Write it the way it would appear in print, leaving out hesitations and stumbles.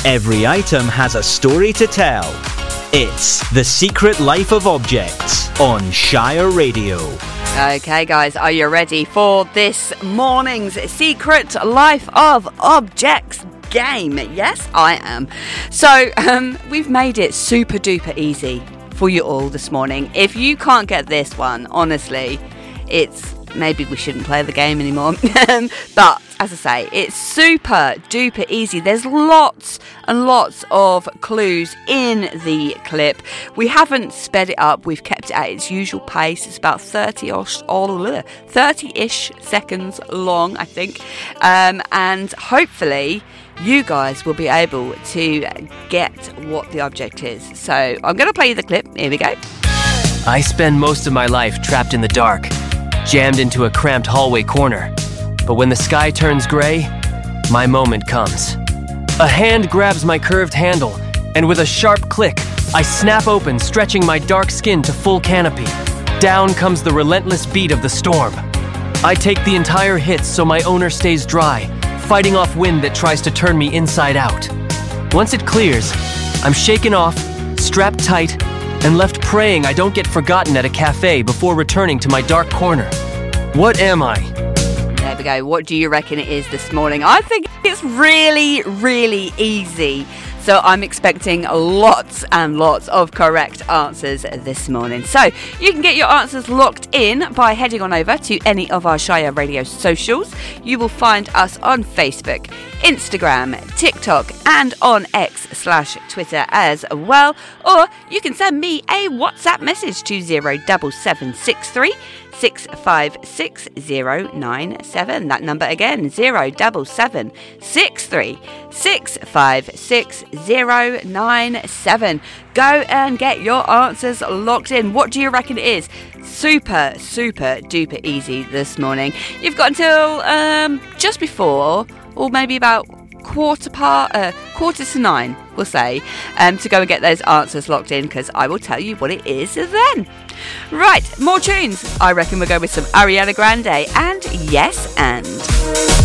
Every item has a story to tell. It's The Secret Life of Objects on Shire Radio. Okay, guys, are you ready for this morning's Secret Life of Objects game? Yes, I am. So, we've made it super duper easy for you all this morning. If you can't get this one, honestly, maybe we shouldn't play the game anymore. But as I say, it's super duper easy. There's lots and lots of clues in the clip. We haven't sped it up. We've kept it at its usual pace. It's about 30-ish seconds long, I think. And hopefully you guys will be able to get what the object is. So I'm going to play you the clip. Here we go. I spend most of my life trapped in the dark, jammed into a cramped hallway corner. But when the sky turns gray, my moment comes. A hand grabs my curved handle, and with a sharp click, I snap open, stretching my dark skin to full canopy. Down comes the relentless beat of the storm. I take the entire hit so my owner stays dry, fighting off wind that tries to turn me inside out. Once it clears, I'm shaken off, strapped tight, and left praying I don't get forgotten at a cafe before returning to my dark corner. What am I? There we go. What do you reckon it is this morning? I think it's really, really easy. So I'm expecting lots and lots of correct answers this morning. So you can get your answers locked in by heading on over to any of our Shire Radio socials. You will find us on Facebook, Instagram, TikTok, and on X/Twitter as well. Or you can send me a WhatsApp message to 07763 656-097. That number again, 07763 656-097. Go and get your answers locked in. What do you reckon it is? Super, super duper easy this morning. You've got until just before, or maybe about quarter to 9, we'll say, to go and get those answers locked in, because I will tell you what it is then. Right, more tunes. I reckon we'll go with some Ariana Grande and Yes and.